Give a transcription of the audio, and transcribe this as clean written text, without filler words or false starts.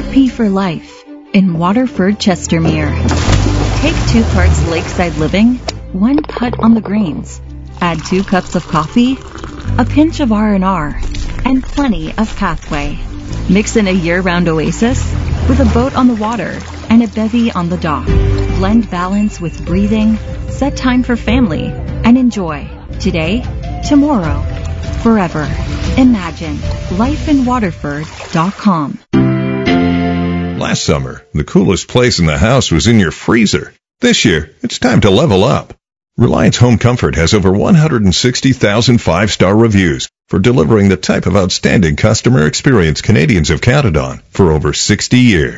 Recipe for life in Waterford, Chestermere. Take 2 parts lakeside living, 1 putt on the greens. Add 2 cups of coffee, a pinch of R&R, and plenty of pathway. Mix in a year-round oasis with a boat on the water and a bevy on the dock. Blend balance with breathing, set time for family, and enjoy today, tomorrow, forever. Imagine lifeinwaterford.com. Last summer, the coolest place in the house was in your freezer. This year, it's time to level up. Reliance Home Comfort has over 160,000 5-star reviews for delivering the type of outstanding customer experience Canadians have counted on for over 60 years.